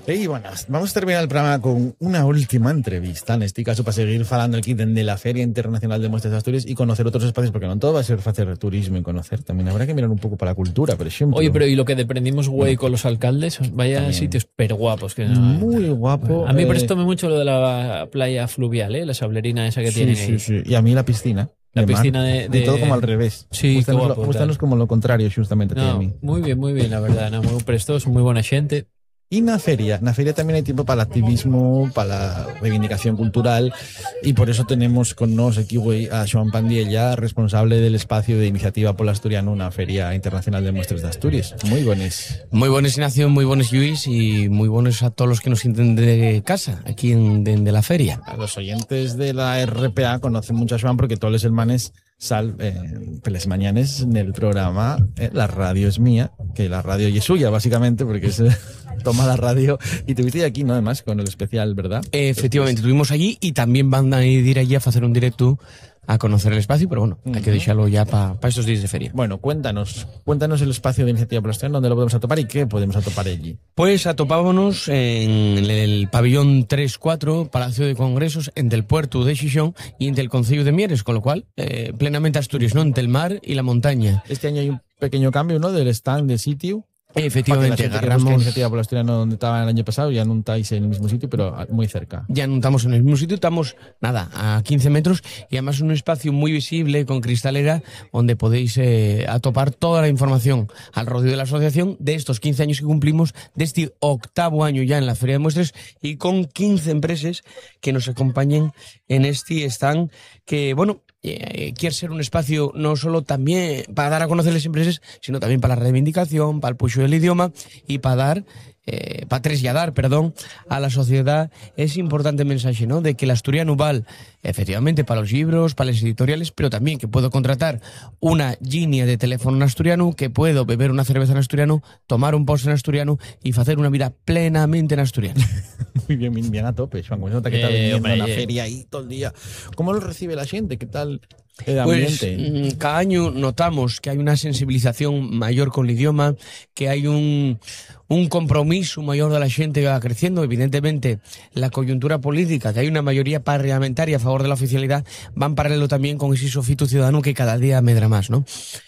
Y bueno, vamos a terminar el programa con una última entrevista, en este caso para seguir falando aquí de la Feria Internacional de Muestras de Asturias y conocer otros espacios, porque no todo va a ser hacer turismo y conocer, también habrá que mirar un poco para la cultura, por ejemplo. Oye, pero y lo que deprendimos, güey, con los alcaldes, vaya también. Sitios pero guapos. Que no, muy guapo. A mí prestóme mucho lo de la playa fluvial, la sablerina esa que tienen ahí. Sí. Y a mí la piscina. La piscina de todo como al revés. Sí, gustanos como lo contrario, justamente. No, a mí. Muy bien, la verdad. No, muy prestos, muy buena gente. Y en la feria también hay tiempo para el activismo, para la reivindicación cultural, y por eso tenemos con nosotros aquí güey, a Joan Pandiella, responsable del espacio de Iniciativa Pola Asturiana, una feria internacional de muestras de Asturias. Muy buenos. Muy buenos, Ignacio, muy buenos, Luis, y muy buenos a todos los que nos sienten de casa, aquí de la feria. A los oyentes de la RPA conocen mucho a Joan porque todos los hermanos las mañanas en el programa La Radio es mía, que la radio es suya básicamente porque se toma la radio, y tuviste aquí, ¿no? Además con el especial, ¿verdad? Efectivamente, estuvimos allí y también van a ir allí a hacer un directo a conocer el espacio, pero bueno, hay que dejarlo ya para estos días de feria. Bueno, cuéntanos el espacio de Iniciativa Pola Asturiana, dónde lo podemos atopar y qué podemos atopar allí. Pues atopábamos en el pabellón 3-4, Palacio de Congresos, entre el puerto de Xixón y entre el concello de Mieres, con lo cual, plenamente Asturias, ¿no? Entre el mar y la montaña. Este año hay un pequeño cambio, ¿no? Del stand de sitio. Efectivamente, agarramos Iniciativa Pola Asturiana donde estaba el año pasado, ya no estáis en el mismo sitio, pero muy cerca. Ya no estamos en el mismo sitio, estamos, a 15 metros, y además un espacio muy visible, con cristalera, donde podéis atopar toda la información al rodeo de la asociación de estos 15 años que cumplimos, de este 8º año ya en la Feria de Muestras, y con 15 empresas que nos acompañen en este stand, que, bueno, quiere ser un espacio no solo también para dar a conocer las empresas, sino también para la reivindicación, para el puxo del idioma y para trasladar, a la sociedad ese importante mensaje, ¿no? De que el asturiano vale efectivamente para los libros, para las editoriales, pero también que puedo contratar una línea de teléfono en asturiano, que puedo beber una cerveza en asturiano, tomar un postre en asturiano y hacer una vida plenamente en asturiano. Muy bien a tope, Juan. Nota que está vendiendo en la feria ahí todo el día. ¿Cómo lo recibe la gente? ¿Qué tal el ambiente? Pues cada año notamos que hay una sensibilización mayor con el idioma, que hay un compromiso mayor de la gente que va creciendo. Evidentemente, la coyuntura política, que hay una mayoría parlamentaria a favor de la oficialidad, va en paralelo también con ese sofito ciudadano que cada día medra más, ¿no?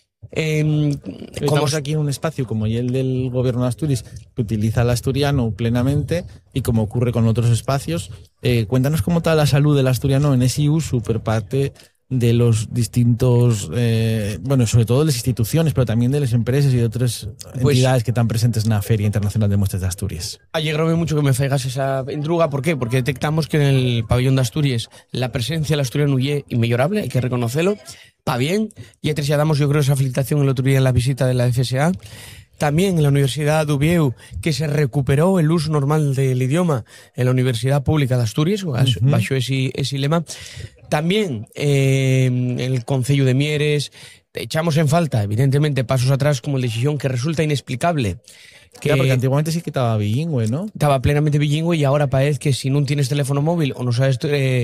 Estamos aquí en un espacio como el del gobierno de Asturias, que utiliza el asturiano plenamente, y como ocurre con otros espacios, cuéntanos cómo está la salud del asturiano en ese uso por parte de los distintos, sobre todo de las instituciones, pero también de las empresas y de otras entidades que están presentes en la Feria Internacional de Muestras de Asturias. Alegrome mucho que me faigas esa entruga. ¿Por qué? Porque detectamos que en el pabellón de Asturias la presencia del asturiano es inmejorable, hay que reconocerlo. Va bien, ya trasladamos, yo creo, esa felicitación el otro día en la visita de la FSA. También en la Universidad de Ubieu, que se recuperó el uso normal del idioma en la Universidad Pública de Asturias, bajo ese lema. También en el concello de Mieres echamos en falta, evidentemente, pasos atrás como el de Xixón, que resulta inexplicable. Porque antiguamente sí que estaba bilingüe, ¿no? Estaba plenamente bilingüe, y ahora parece que si no tienes teléfono móvil o no sabes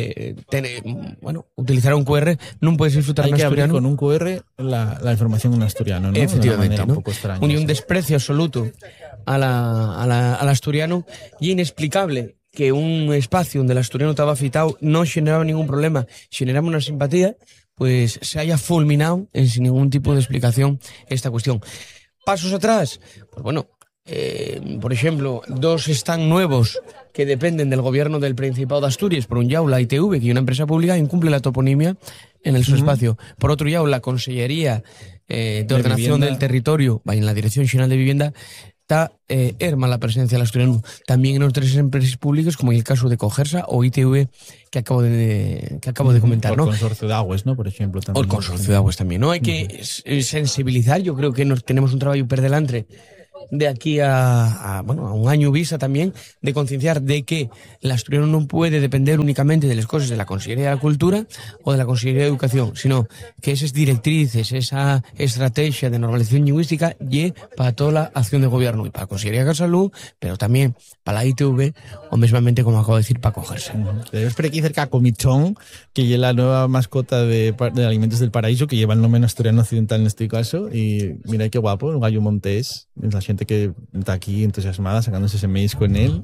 utilizar un QR, no puedes disfrutar en asturiano. Hay que abrir con un QR la información en asturiano, ¿no? Efectivamente, ¿no? Un poco extraña, un desprecio absoluto al asturiano, y inexplicable que un espacio donde el asturiano estaba afitado no generaba ningún problema, generaba una simpatía, pues se haya fulminado sin ningún tipo de explicación esta cuestión. Pasos atrás, pues bueno, por ejemplo, 2 stands nuevos que dependen del gobierno del Principado de Asturias. Por un lado, la ITV, que es una empresa pública, incumple la toponimia en su espacio. Por otro lado, la Consellería de Ordenación del Territorio, en la Dirección General de Vivienda, está herma la presencia del asturiano. También en otras empresas públicas, como en el caso de Cogersa o ITV, que acabo de comentar, ¿no? El Consorcio de Aguas, ¿no? Por ejemplo. También. O el Consorcio de Aguas también, ¿no? Hay que sensibilizar. Yo creo que tenemos un trabajo per delante de aquí a un año vista también, de concienciar de que el asturiano no puede depender únicamente de las cosas de la Consellería de la Cultura o de la Consellería de Educación, sino que esas directrices, esa estrategia de normalización lingüística y para toda la acción de gobierno, y para la Consellería de Salud, pero también para la ITV, o mismamente, como acabo de decir, para Cogerse. Tenemos por aquí cerca a Comichón, que es la nueva mascota de Alimentos del Paraíso, que lleva el nombre asturiano occidental en este caso, y mira qué guapo, un gallo montés, en la xente que está aquí entusiasmada sacándose ese maíz con él.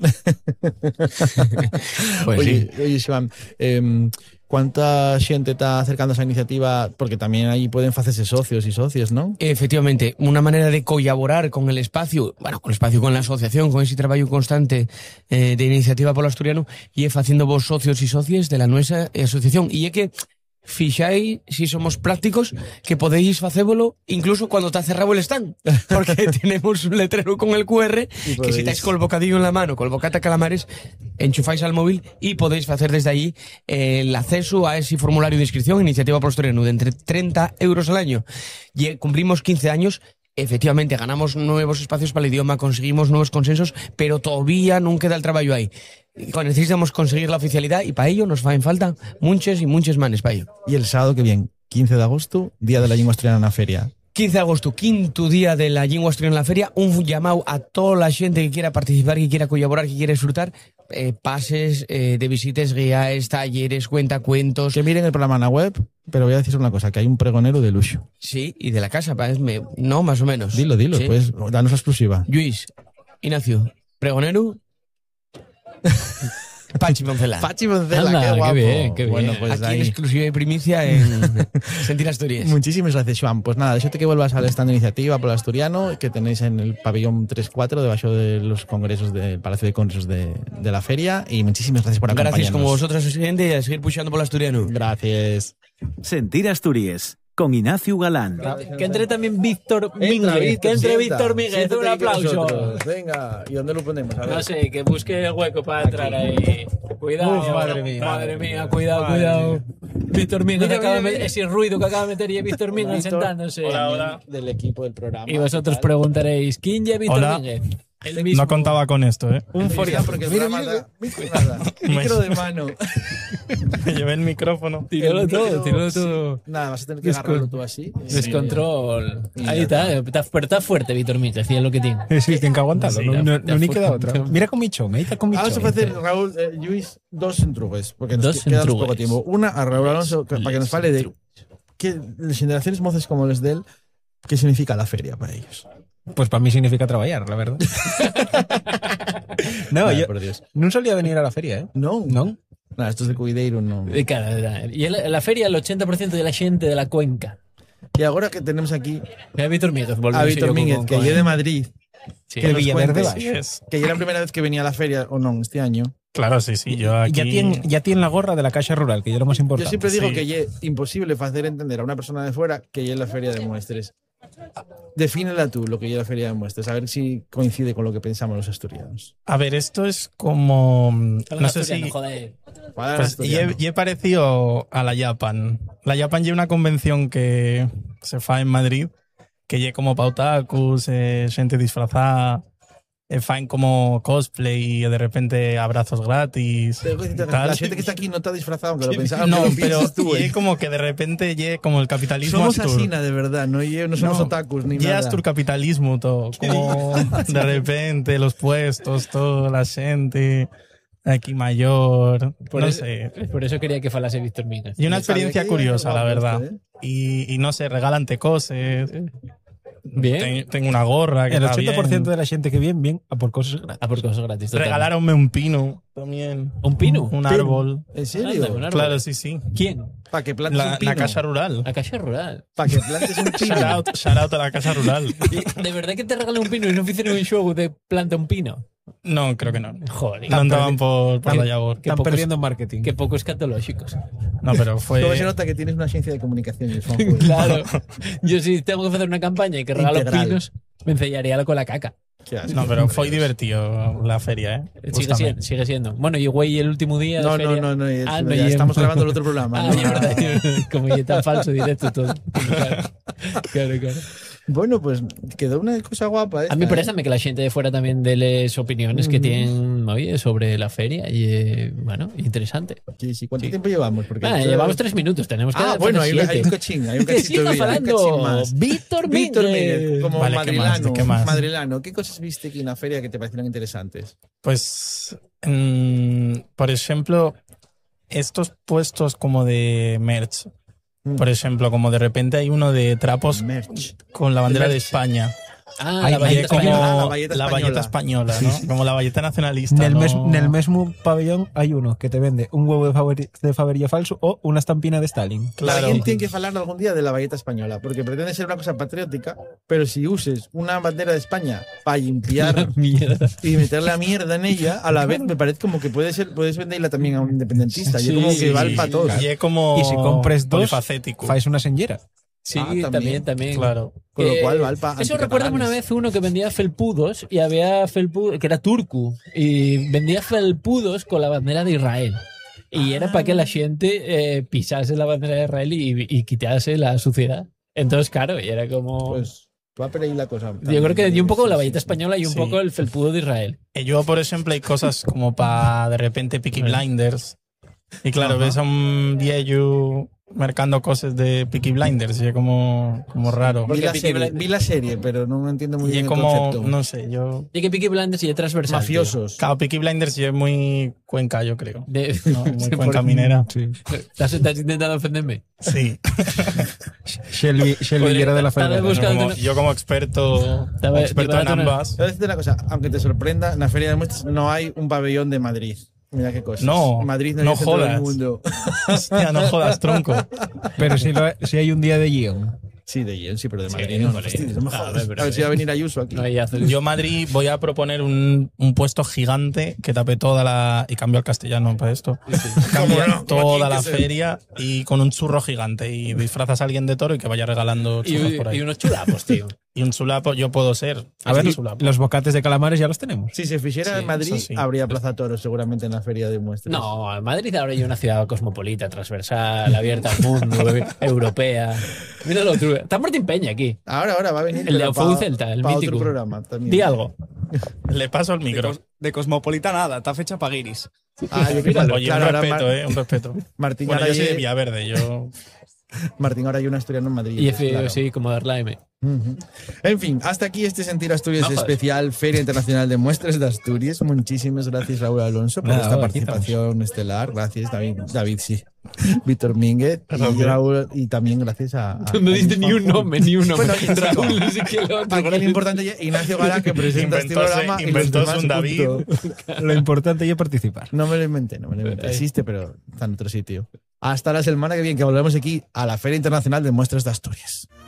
Pues oye, sí. oye, Xoan, ¿cuánta xente está acercando a esa iniciativa? Porque también ahí pueden hacerse socios y socios, ¿no? Efectivamente, una manera de colaborar con el espacio, con la asociación, con ese trabajo constante de iniciativa polo asturiano, y haciendo vos socios y socias de la nuestra asociación. Y es que fixáis, si somos prácticos, que podéis facébolo incluso cuando está cerrado el stand, porque tenemos un letrero con el QR que si podéis- estáis con el bocadillo en la mano, con el bocata calamares, enchufáis al móvil y podéis hacer desde ahí el acceso a ese formulario de inscripción, Iniciativa Polo Asturiano, de entre 30 euros al año. Y cumplimos 15 años. Efectivamente, ganamos nuevos espacios para el idioma, conseguimos nuevos consensos, pero todavía no queda el trabajo ahí. Necesitamos conseguir la oficialidad y para ello nos hacen falta muchos y muchos manes para ello. Y el sábado que viene, 15 de agosto, Día de la Lengua Asturiana en la feria. 15 de agosto, quinto día de la Lengua Asturiana en la feria, un llamado a toda la gente que quiera participar, que quiera colaborar, que quiera disfrutar, pases de visitas, guías, talleres, cuentacuentos. Que miren el programa en la web, pero voy a decir una cosa, que hay un pregonero de luxo. Sí, y de la casa, no, más o menos. Dilo, Sí. pues, danos la exclusiva. Luis, Ignacio, pregonero, Pachi Poncela. Pachi Poncela, Anda, qué qué guapo. bien, qué bien. Bueno, pues Aquí ahí. en exclusiva y primicia en Sentir Asturias. Muchísimas gracias, Joan. Pues nada, déjate que vuelvas al stand de iniciativa por el asturiano que tenéis en el pabellón 3-4 debajo de los congresos del Palacio de Congresos de la feria, y muchísimas gracias por acompañarnos. Gracias como vosotros, presidente, y a seguir puxando por el asturiano. Gracias. Sentir Asturias, con Ignacio Galán. Que entre también Víctor Entra, Mínguez. Víctor, Que entre sienta. Víctor Mínguez. Siéntate Un aquí con aplauso. nosotros. Venga, ¿y dónde lo ponemos? A ver. No sé, que busque el hueco para entrar ahí. Cuidado. Uf, madre mía. Madre mía, cuidado, Madre cuidado. Víctor Mínguez, Mira, acaba de mira, meter mira. ese ruido que acaba de meter y Víctor Mínguez Víctor. sentándose. Hola. Del equipo del programa. Y vosotros preguntaréis, ¿quién es Víctor Hola. Mínguez? El mismo. No contaba con esto, ¿eh? Un foria, porque el programa da micro de mano. Me llevé el micrófono. Tíralo todo, Sí. Nada, vas a tener que agarrarlo tú así. Descontrol. Sí. Ahí está, pero está fuerte Víctor Mínguez, es lo que tiene. Sí, tiene que aguantarlo. Sí, no ni queda fuerte. otra. Mira con Micho, medita con Micho. Vamos a hacer, Raúl, Luis, dos entrugues, porque nos Dos queda entrugues. poco tiempo. Una a Raúl Alonso, para que nos fale de que las generaciones mozas como les de él, qué significa la feria para ellos. Pues para mí significa trabajar, la verdad. No, Nada, yo por Dios. no solía venir a la feria, ¿eh? No, No. Nada, estos de Cuideiro no. De cara, y en la feria el 80% de la gente de la cuenca. Y ahora que tenemos aquí A Víctor Mínguez, a Víctor Mínguez, que llegue de Madrid, Sí. que nos Villaverde cuente, Baix. Es- que ya era la primera vez que venía a la feria, o no, este año. Claro, sí, sí. Yo aquí. Ya tiene la gorra de la Caixa Rural, que ya lo más Yo importante. siempre digo sí. que es imposible hacer entender a una persona de fuera que es la feria de muestres. Defínela tú, lo que es la feria de muestres, a ver si coincide con lo que pensamos los asturianos. A ver, esto es como. No sé si. Joder. Para Pues, asturiano. y he parecido a la Japan. La Japan lleva una convención que se fa en Madrid, que lle como pautacus, gente disfrazada, faen como cosplay y de repente abrazos gratis. Pero, y tal. la gente que está aquí no está disfrazada, aunque lo pensaba. No, aunque lo pero pienses tú, lle como que de repente lle como el capitalismo somos astur. asina de verdad, no somos otakus ni Lle nada. asturcapitalismo todo. Como de repente los puestos, toda la gente aquí mayor, no sé. Por eso quería que falase Víctor Mínguez. Y una Me sabe experiencia que curiosa, la guapo verdad. esto, Y no sé, regalante cosas. Bien. Tengo una gorra que El está 80% bien. de la gente que viene a por cosas gratis. Ah, por cosas gratis. total. Regalaronme un pino también. ¿Un pino? Un árbol. ¿En serio? Anda, un árbol. Claro, sí, sí. ¿Quién? Para que plantes un La pino. casa rural. La Caixa Rural. Para que plantes un pino. Shout out a la casa rural. Y, ¿de verdad que te regalé un pino y no hicieron un show de planta un pino? No, creo que no. Joder. No andaban por la labor. Qué Están pocos- perdiendo en marketing. Qué poco escatológicos. No, pero Luego se fue. nota que tienes una agencia de comunicaciones. Juanjo. Claro. Yo si tengo que hacer una campaña y que regalo Integral. pinos, me enseñaría con la caca. Qué asco. No, pero fue divertido la feria, ¿eh? Sigue siendo. Bueno, y güey, el último día de No, feria... no, Ah, ya no, y- estamos grabando el otro programa. Ah, ¿no? ya, verdad. Como ya tan falso, directo todo. Claro, claro. Bueno, pues quedó una cosa guapa. A mí parece que la gente de fuera también dé les opiniones que tienen, oye, sobre la feria y, bueno, interesante. Sí, sí. ¿Cuánto tiempo llevamos? Porque Ah, llevamos 3 minutos, tenemos que bueno, hay hacer un 7. cochín, hay un Que cachito siga de vida, hay un falando cachín más. Víctor Víctor Mínguez. Mínguez, como Vale, ¿qué más? madrilano, ¿Qué más? madrilano, ¿qué cosas viste aquí en la feria que te parecieron interesantes? Pues, por ejemplo, estos puestos como de merch. Por ejemplo, como de repente hay uno de trapos Merch. con la bandera de Merch. España. Ah, Ay, la Y valleta es como española. la valleta la valleta española, Sí, ¿no? sí. Como la valleta nacionalista. En ¿no? el mismo pabellón hay uno que te vende un huevo de Faberilla falso o una estampina de Stalin. Claro. Alguien tiene que hablar algún día de la valleta española, porque pretende ser una cosa patriótica, pero si uses una bandera de España para limpiar Mierda. y meter la mierda en ella, a la vez me parece como que puedes venderla también a un independentista. Y es como que vale para todos. Y es como Y si compres dos, polifacético. fais una senyera. Sí, Ah, también. Claro. Con lo Que- cual vale para Eso recuerda una vez uno que vendía felpudos y había felpudos, que era turco, y vendía felpudos con la bandera de Israel. Y era para que la gente pisase la bandera de Israel y quitase la suciedad. Entonces, claro, y era como... Pues va por ahí la cosa. yo creo que dio un poco la valleta Sí, sí. española y un Sí. poco el felpudo de Israel. Yo, por ejemplo, hay cosas como para de repente Peaky Blinders. Y claro, Ajá. ves a un viejo mercando cosas de Peaky Blinders y es como raro. Vi la, Peaky serie, Blinders- vi la serie, pero no entiendo muy Y bien es el como, concepto. no sé, yo... Y que Peaky Blinders y es transversal. Mafiosos. Claro, Peaky Blinders sí es muy Cuenca, yo creo. tío. De- No, muy Sí, Cuenca por- minera. Sí. ¿Estás intentando ofenderme? Sí. Shelby era de la Estaba Ferrera. buscando- Yo como experto, Estaba- experto iba a en tener- ambas. Te voy a decir una cosa, aunque te sorprenda, en la Feria de Muestras no hay un pabellón de Madrid. Mira qué cosa. No, Madrid no, no es el centro del jodas. mundo. Hostia, no jodas, tronco. Pero si hay un día de guión. Sí, de Guión, sí, pero de Sí, Madrid no. Madrid. Hostia, no me Ah, jodas. pero A ver si va a venir Ayuso aquí. No hay azul. Yo Madrid voy a proponer un puesto gigante que tape toda la... Y cambio al castellano para esto. Cambia ¿Cómo no? toda Aquí la que se- feria y con un churro gigante. Y disfrazas a alguien de toro y que vaya regalando churros por ahí. Y unos chulapos, tío. Y un chulapo, yo puedo ser. A ver, un chulapo. los bocates de calamares ya los tenemos. Si se fijera Sí, en Madrid, eso sí. habría Plaza Toros seguramente en la Feria de Muestras. No, Madrid ahora hay una ciudad cosmopolita, transversal, abierta al mundo, europea. Mira lo otro. Está Martín Peña aquí. Ahora va a venir. El de pero Fou pa- Celta, el pa mítico. otro programa también. Di algo. Le paso el micro. De Cosmopolita nada, está fecha para guiris. Ah, yo Míralo. Oye, claro, un ahora respeto, un respeto. Martín, Bueno, ahora yo soy de hay- Villaverde, yo... Martín, ahora hay un asturiano en Madrid. Y claro. sí, como dar la M. Ujú. En fin, hasta aquí este Sentir Asturias No, joder. especial Feria Internacional de Muestras de Asturias. Muchísimas gracias, Raúl Alonso, por Nada, esta aquí participación estelar. Gracias, David sí. Víctor Mínguez y Raúl, y también gracias a No diste ni un nombre, ni un nombre. Bueno, y Raúl, no sé qué lo otro. aquí lo importante es Ignacio Galán, que presenta este programa y los inventóse demás, un David. punto. Lo importante es participar. No me lo inventé. Existe, pero está en otro sitio. Hasta la semana que viene, que volvemos aquí a la Feria Internacional de Muestras de Asturias.